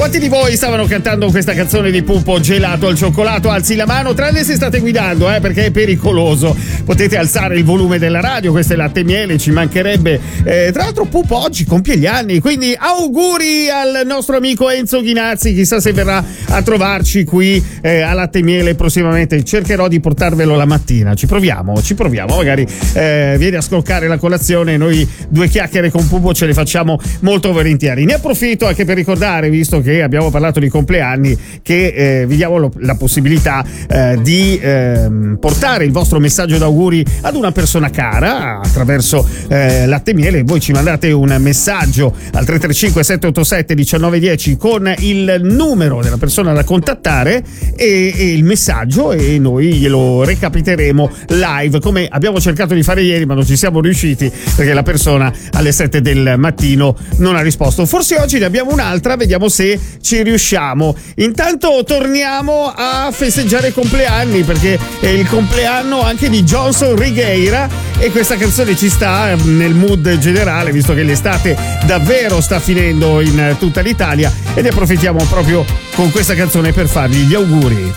Quanti di voi stavano cantando questa canzone di Pupo, Gelato al cioccolato? Alzi la mano, tranne se state guidando, perché è pericoloso. Potete alzare il volume della radio, questo è Latte e Miele, ci mancherebbe. Tra l'altro Pupo oggi compie gli anni, quindi auguri al nostro amico Enzo Ghinazzi, chissà se verrà a trovarci qui a Latte e Miele prossimamente. Cercherò di portarvelo la mattina, ci proviamo, magari vieni a scoccare la colazione, noi due chiacchiere con Pupo ce le facciamo molto volentieri. Ne approfitto anche per ricordare, visto che abbiamo parlato di compleanni, che vi diamo la possibilità di portare il vostro messaggio d'auguri ad una persona cara attraverso Latte e Miele. Voi ci mandate un messaggio al 335 787 1910 con il numero della persona da contattare e il messaggio, e noi glielo recapiteremo live, come abbiamo cercato di fare ieri, ma non ci siamo riusciti perché la persona alle 7 del mattino non ha risposto. Forse oggi ne abbiamo un'altra, vediamo se ci riusciamo. Intanto torniamo a festeggiare i compleanni, perché è il compleanno anche di Johnson Righeira e questa canzone ci sta nel mood generale, visto che l'estate davvero sta finendo in tutta l'Italia, e ne approfittiamo proprio con questa canzone per fargli gli auguri.